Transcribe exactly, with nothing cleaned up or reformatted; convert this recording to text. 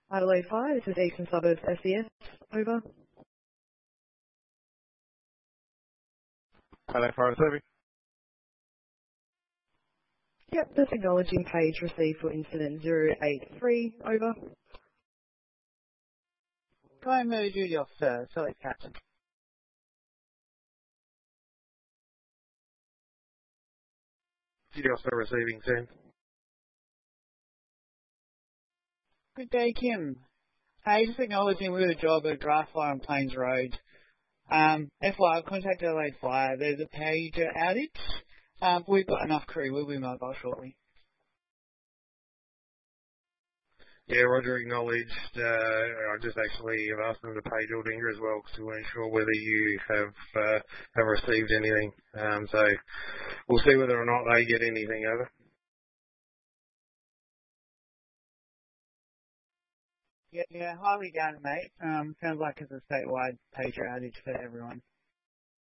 Adelaide Fire, this is Eastern Suburbs S E S, over. Adelaide Fire Receiving. Yep, this acknowledging page received for incident zero eight three, over. Primary duty officer, select captain. Duty officer receiving team. Good day, Kim. Hey, just acknowledging we were a job at Grassfire on Plains Road. Um, F Y I, I've contacted Adelaide Fire. There's a pager outage. Um, we've got enough crew. We'll be mobile shortly. Yeah, Roger acknowledged. Uh, I just actually have asked them to page Aldinga as well because we weren't sure whether you have uh, have received anything. Um, so we'll see whether or not they get anything over. Yeah, yeah, highly down, mate. Um, sounds like it's a statewide pager outage for everyone.